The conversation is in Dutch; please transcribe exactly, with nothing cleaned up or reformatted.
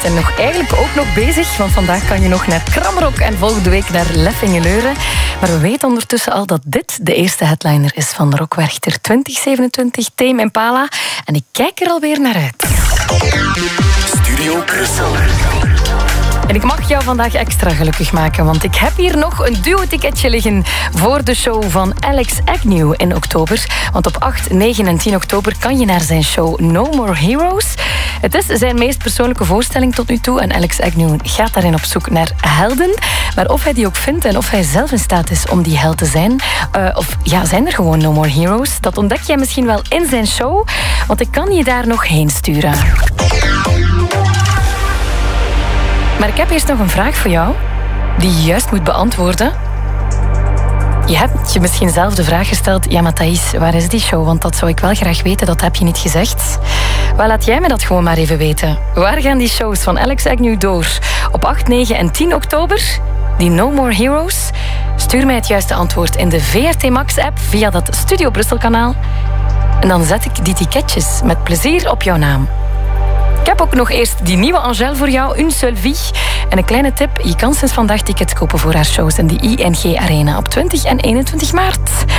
en nog eigenlijk ook nog bezig. Want vandaag kan je nog naar Kramrock en volgende week naar Leffingeleuren. Maar we weten ondertussen al dat dit de eerste headliner is van Rock Werchter twintig zevenentwintig, Tame Impala. En ik kijk er alweer naar uit. Studio Brussel. En ik mag jou vandaag extra gelukkig maken, want ik heb hier nog een duo-ticketje liggen voor de show van Alex Agnew in oktober. Want op acht, negen en tien oktober kan je naar zijn show No More Heroes. Het is zijn meest persoonlijke voorstelling tot nu toe en Alex Agnew gaat daarin op zoek naar helden. Maar of hij die ook vindt en of hij zelf in staat is om die held te zijn, uh, of ja, zijn er gewoon No More Heroes, dat ontdek jij misschien wel in zijn show, want ik kan je daar nog heen sturen. Maar ik heb eerst nog een vraag voor jou, die je juist moet beantwoorden. Je hebt je misschien zelf de vraag gesteld, ja maar Thais, waar is die show? Want dat zou ik wel graag weten, dat heb je niet gezegd. Wel, laat jij me dat gewoon maar even weten. Waar gaan die shows van Alex Agnew door? Op acht, negen en tien oktober, die No More Heroes. Stuur mij het juiste antwoord in de V R T Max app via dat Studio Brussel kanaal. En dan zet ik die ticketjes met plezier op jouw naam. Ik heb ook nog eerst die nieuwe Angèle voor jou, Une Seule Vie. En een kleine tip, je kan sinds vandaag tickets kopen voor haar shows in de I N G Arena op twintig en eenentwintig maart.